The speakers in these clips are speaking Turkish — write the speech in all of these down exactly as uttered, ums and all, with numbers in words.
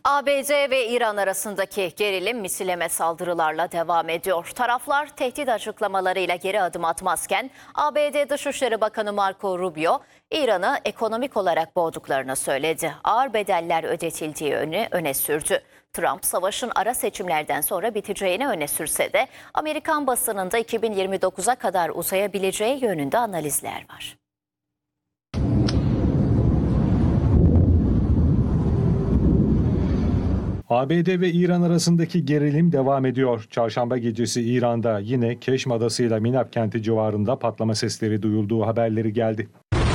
A B D ve İran arasındaki gerilim misilleme saldırılarla devam ediyor. Taraflar tehdit açıklamalarıyla geri adım atmazken A B D Dışişleri Bakanı Marco Rubio, İran'ı ekonomik olarak boğduklarını söyledi. Ağır bedeller ödetildiği öne, öne sürdü. Trump, savaşın ara seçimlerden sonra biteceğini öne sürse de Amerikan basınında iki bin yirmi dokuza kadar uzayabileceği yönünde analizler var. A B D ve İran arasındaki gerilim devam ediyor. Çarşamba gecesi İran'da yine Keşm Adası'yla Minab kenti civarında patlama sesleri duyulduğu haberleri geldi.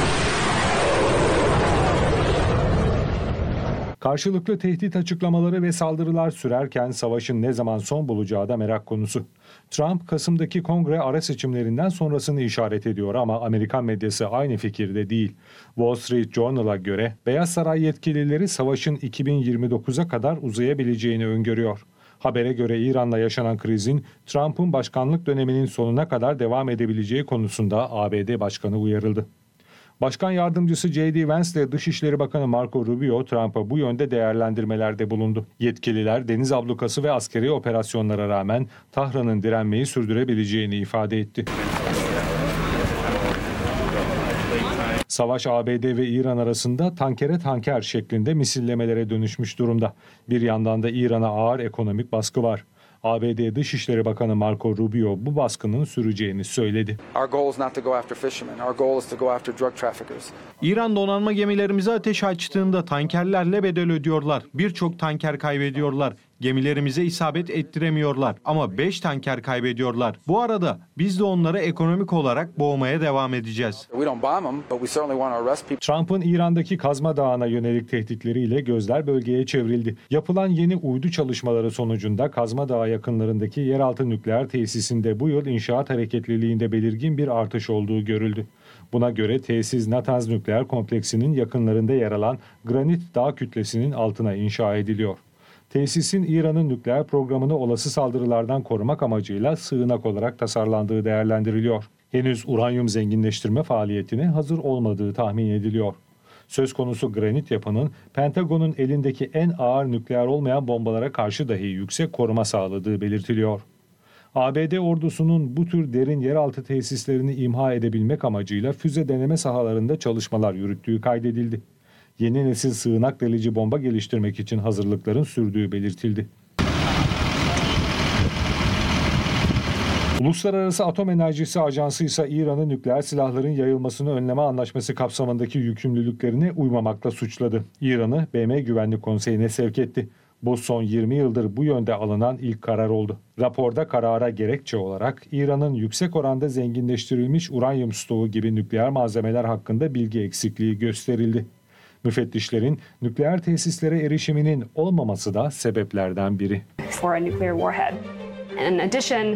Karşılıklı tehdit açıklamaları ve saldırılar sürerken savaşın ne zaman son bulacağı da merak konusu. Trump, Kasım'daki kongre ara seçimlerinden sonrasını işaret ediyor ama Amerikan medyası aynı fikirde değil. Wall Street Journal'a göre Beyaz Saray yetkilileri savaşın iki bin yirmi dokuza kadar uzayabileceğini öngörüyor. Habere göre İran'la yaşanan krizin Trump'ın başkanlık döneminin sonuna kadar devam edebileceği konusunda A B D Başkanı uyarıldı. Başkan Yardımcısı J D Vance ile Dışişleri Bakanı Marco Rubio, Trump'a bu yönde değerlendirmelerde bulundu. Yetkililer deniz ablukası ve askeri operasyonlara rağmen Tahran'ın direnmeyi sürdürebileceğini ifade etti. Savaş A B D ve İran arasında tankere tanker şeklinde misillemelere dönüşmüş durumda. Bir yandan da İran'a ağır ekonomik baskı var. A B D Dışişleri Bakanı Marco Rubio bu baskının süreceğini söyledi. İran donanma gemilerimize ateş açtığında tankerlerle bedel ödüyorlar. Birçok tanker kaybediyorlar. Gemilerimize isabet ettiremiyorlar ama beş tanker kaybediyorlar. Bu arada biz de onları ekonomik olarak boğmaya devam edeceğiz. Trump'ın İran'daki Kazma Dağı'na yönelik tehditleriyle gözler bölgeye çevrildi. Yapılan yeni uydu çalışmaları sonucunda Kazma Dağı yakınlarındaki yeraltı nükleer tesisinde bu yıl inşaat hareketliliğinde belirgin bir artış olduğu görüldü. Buna göre tesis Natanz nükleer kompleksinin yakınlarında yer alan granit dağ kütlesinin altına inşa ediliyor. Tesisin İran'ın nükleer programını olası saldırılardan korumak amacıyla sığınak olarak tasarlandığı değerlendiriliyor. Henüz uranyum zenginleştirme faaliyetine hazır olmadığı tahmin ediliyor. Söz konusu granit yapının Pentagon'un elindeki en ağır nükleer olmayan bombalara karşı dahi yüksek koruma sağladığı belirtiliyor. A B D ordusunun bu tür derin yeraltı tesislerini imha edebilmek amacıyla füze deneme sahalarında çalışmalar yürüttüğü kaydedildi. Yeni nesil sığınak delici bomba geliştirmek için hazırlıkların sürdüğü belirtildi. Uluslararası Atom Enerjisi Ajansı ise İran'ın nükleer silahların yayılmasını önleme anlaşması kapsamındaki yükümlülüklerine uymamakla suçladı. İran'ı B M Güvenlik Konseyi'ne sevk etti. Bu son yirmi yıldır bu yönde alınan ilk karar oldu. Raporda karara gerekçe olarak İran'ın yüksek oranda zenginleştirilmiş uranyum stoğu gibi nükleer malzemeler hakkında bilgi eksikliği gösterildi. Müfettişlerin nükleer tesislere erişiminin olmaması da sebeplerden biri. For a nuclear warhead. In addition,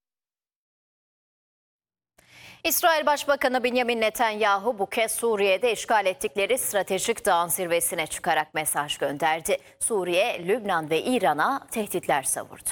İsrail Başbakanı Benjamin Netanyahu bu kez Suriye'de işgal ettikleri stratejik dağın zirvesine çıkarak mesaj gönderdi. Suriye, Lübnan ve İran'a tehditler savurdu.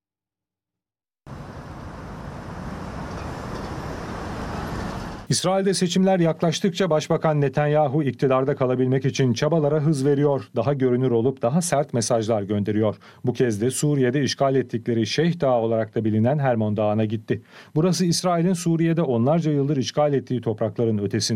İsrail'de seçimler yaklaştıkça Başbakan Netanyahu iktidarda kalabilmek için çabalara hız veriyor. Daha görünür olup daha sert mesajlar gönderiyor. Bu kez de Suriye'de işgal ettikleri Şeyh Dağı olarak da bilinen Hermon Dağı'na gitti. Burası İsrail'in Suriye'de onlarca yıldır işgal ettiği toprakların ötesinde.